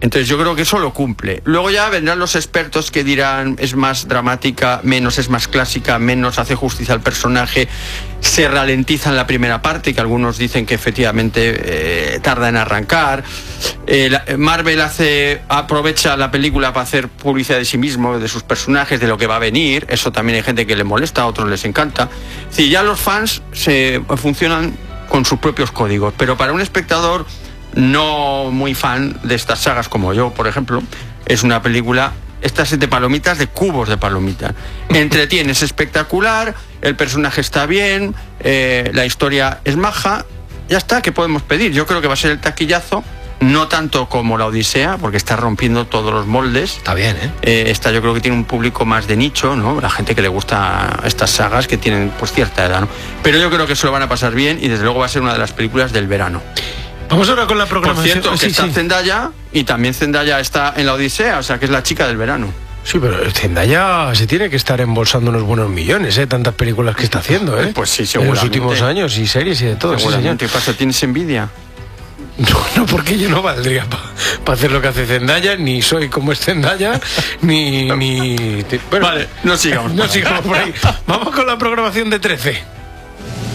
Entonces yo creo que eso lo cumple. Luego ya vendrán los expertos que dirán es más dramática, menos es más clásica, menos hace justicia al personaje, se ralentiza en la primera parte, que algunos dicen que efectivamente tarda en arrancar. Marvel aprovecha la película para hacer publicidad de sí mismo, de sus personajes, de lo que va a venir. Eso también hay gente que le molesta, a otros les encanta. Sí, ya los fans funcionan con sus propios códigos, pero para un espectador no muy fan de estas sagas como yo, por ejemplo, es una película, estas de palomitas, de cubos de palomitas. Entretiene, es espectacular, el personaje está bien, la historia es maja, ya está, ¿qué podemos pedir? Yo creo que va a ser el taquillazo, no tanto como la Odisea, porque está rompiendo todos los moldes. Está bien, esta yo creo que tiene un público más de nicho, ¿no? La gente que le gusta estas sagas que tienen pues cierta edad, ¿no? Pero yo creo que se lo van a pasar bien y desde luego va a ser una de las películas del verano. Vamos ahora con la programación. Por cierto, que está Zendaya, y también Zendaya está en la Odisea, o sea que es la chica del verano. Sí, pero Zendaya se tiene que estar embolsando unos buenos millones, tantas películas que está haciendo, Pues sí, seguramente. En los últimos años, y series y de todo. Seguramente. ¿Qué pasa? ¿Tienes envidia? No, porque yo no valdría para hacer lo que hace Zendaya, ni soy como es Zendaya, ni... Bueno, vale, no sigamos. No sigamos por ahí. Vamos con la programación de 13.